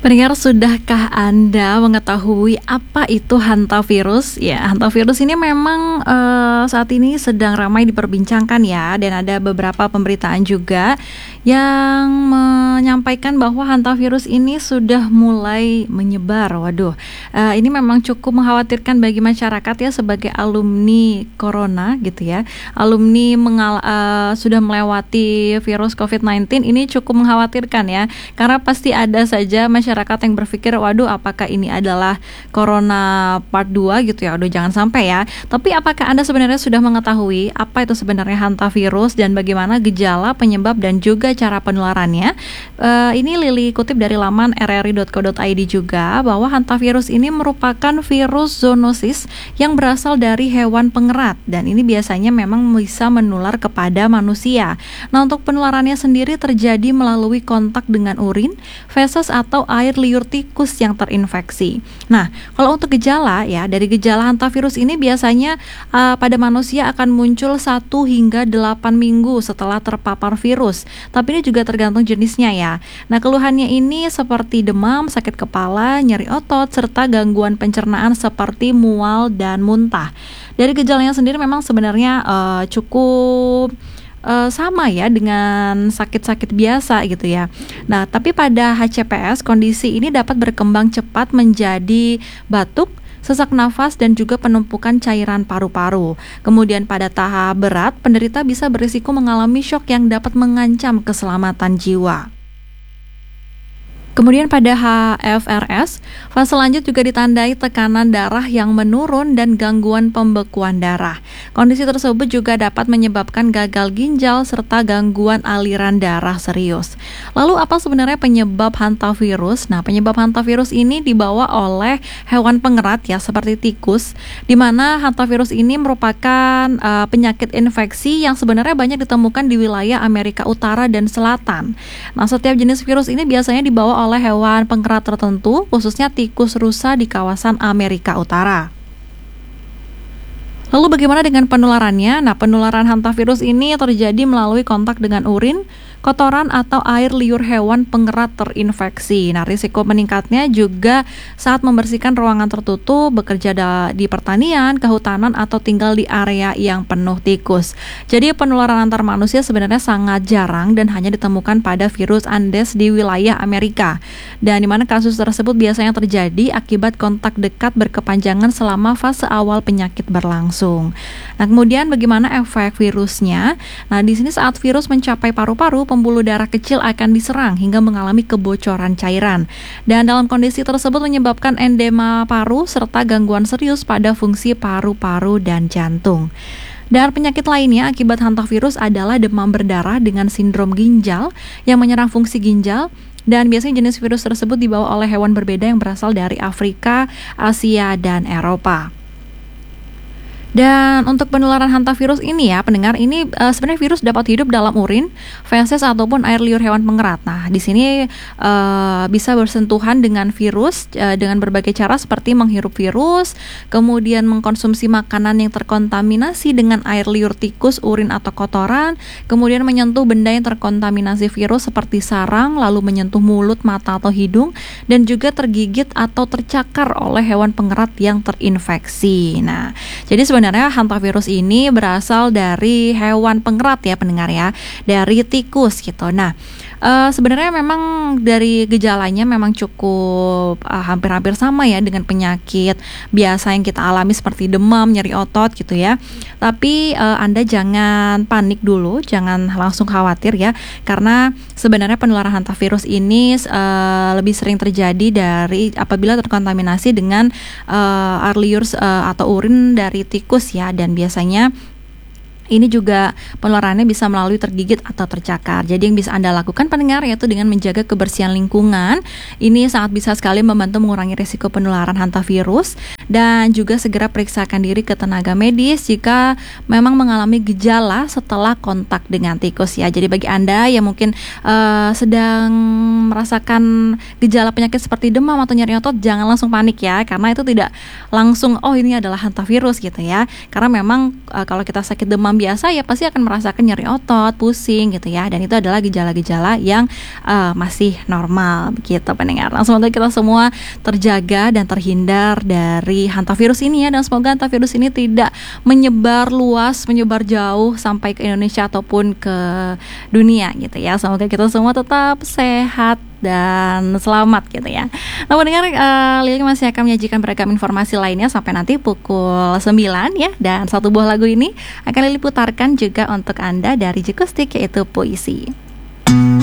Pendengar, sudahkah Anda mengetahui apa itu hantavirus? Ya, hantavirus ini memang saat ini sedang ramai diperbincangkan ya, dan ada beberapa pemberitaan juga yang menyampaikan bahwa hantavirus ini sudah mulai menyebar. Waduh, ini memang cukup mengkhawatirkan bagi masyarakat ya, sebagai alumni corona gitu ya. Alumni sudah melewati virus COVID-19 ini cukup mengkhawatirkan ya, karena pasti ada saja masyarakat yang berpikir, waduh, apakah ini adalah corona part 2 gitu ya. Aduh, jangan sampai ya. Tapi apakah Anda sebenarnya sudah mengetahui apa itu sebenarnya hantavirus dan bagaimana gejala, penyebab, dan juga cara penularannya? Ini Lili kutip dari laman rri.co.id juga, bahwa hantavirus ini merupakan virus zoonosis yang berasal dari hewan pengerat, dan ini biasanya memang bisa menular kepada manusia. Nah, untuk penularannya sendiri terjadi melalui kontak dengan urin, feses, atau air liur tikus yang terinfeksi. Nah, kalau untuk gejala ya, dari gejala hantavirus ini biasanya pada manusia akan muncul 1 hingga 8 minggu setelah terpapar virus. Tapi ini juga tergantung jenisnya ya. Nah, keluhannya ini seperti demam, sakit kepala, nyeri otot, serta gangguan pencernaan seperti mual dan muntah. Dari gejalanya sendiri memang sebenarnya cukup sama ya dengan sakit-sakit biasa gitu ya. Nah, tapi pada HCPS kondisi ini dapat berkembang cepat menjadi batuk, sesak nafas, dan juga penumpukan cairan paru-paru. Kemudian pada tahap berat, penderita bisa berisiko mengalami syok yang dapat mengancam keselamatan jiwa. Kemudian pada HFRS, fase lanjut juga ditandai tekanan darah yang menurun dan gangguan pembekuan darah. Kondisi tersebut juga dapat menyebabkan gagal ginjal serta gangguan aliran darah serius. Lalu apa sebenarnya penyebab hantavirus? Nah, penyebab hantavirus ini dibawa oleh hewan pengerat ya, seperti tikus, di mana hantavirus ini merupakan penyakit infeksi yang sebenarnya banyak ditemukan di wilayah Amerika Utara dan Selatan. Nah, setiap jenis virus ini biasanya dibawa oleh hewan pengerat tertentu, khususnya tikus rusa di kawasan Amerika Utara. Lalu bagaimana dengan penularannya? Nah, penularan hantavirus ini terjadi melalui kontak dengan urin, kotoran, atau air liur hewan pengerat terinfeksi. Nah, risiko meningkatnya juga saat membersihkan ruangan tertutup, bekerja di pertanian, kehutanan, atau tinggal di area yang penuh tikus. Jadi penularan antar manusia sebenarnya sangat jarang dan hanya ditemukan pada virus Andes di wilayah Amerika. Dan di mana kasus tersebut biasanya terjadi akibat kontak dekat berkepanjangan selama fase awal penyakit berlangsung. Nah, kemudian bagaimana efek virusnya? Nah, di sini saat virus mencapai paru-paru, pembuluh darah kecil akan diserang hingga mengalami kebocoran cairan. Dan dalam kondisi tersebut menyebabkan endema paru serta gangguan serius pada fungsi paru-paru dan jantung. Dan penyakit lainnya akibat hantavirus adalah demam berdarah dengan sindrom ginjal yang menyerang fungsi ginjal. Dan biasanya jenis virus tersebut dibawa oleh hewan berbeda yang berasal dari Afrika, Asia, dan Eropa. Dan untuk penularan hantavirus ini ya, pendengar, ini sebenarnya virus dapat hidup dalam urin, feses, ataupun air liur hewan pengerat. Nah, di sini bisa bersentuhan dengan virus dengan berbagai cara seperti menghirup virus, kemudian mengkonsumsi makanan yang terkontaminasi dengan air liur tikus, urin, atau kotoran, kemudian menyentuh benda yang terkontaminasi virus seperti sarang, lalu menyentuh mulut, mata, atau hidung, dan juga tergigit atau tercakar oleh hewan pengerat yang terinfeksi. Nah, jadi sebenarnya hantavirus ini berasal dari hewan pengerat ya, pendengar ya, dari tikus gitu. Nah, sebenarnya memang dari gejalanya memang cukup hampir-hampir sama ya dengan penyakit biasa yang kita alami seperti demam, nyeri otot gitu ya. Tapi Anda jangan panik dulu, jangan langsung khawatir ya, karena sebenarnya penularan hantavirus ini lebih sering terjadi dari apabila terkontaminasi dengan air liur atau urin dari tikus ya, dan biasanya ini juga penularannya bisa melalui tergigit atau tercakar. Jadi yang bisa Anda lakukan, pendengar, yaitu dengan menjaga kebersihan lingkungan. Ini sangat bisa sekali membantu mengurangi risiko penularan hantavirus, dan juga segera periksakan diri ke tenaga medis jika memang mengalami gejala setelah kontak dengan tikus ya. Jadi bagi Anda yang mungkin sedang merasakan gejala penyakit seperti demam atau nyeri otot, jangan langsung panik ya, karena itu tidak langsung ini adalah hantavirus gitu ya. Karena memang kalau kita sakit demam orang biasa ya pasti akan merasakan nyeri otot, pusing gitu ya. Dan itu adalah gejala-gejala yang masih normal begitu pendengar. Nah, semoga kita semua terjaga dan terhindar dari hantavirus ini ya, dan semoga hantavirus ini tidak menyebar luas, menyebar jauh sampai ke Indonesia ataupun ke dunia gitu ya. Semoga kita semua tetap sehat dan selamat gitu ya. Nah pendengar, Lili masih akan menyajikan beragam informasi lainnya sampai nanti pukul 9 ya. Dan satu buah lagu ini akan Lili putarkan juga untuk Anda dari Jikustik, yaitu Puisi.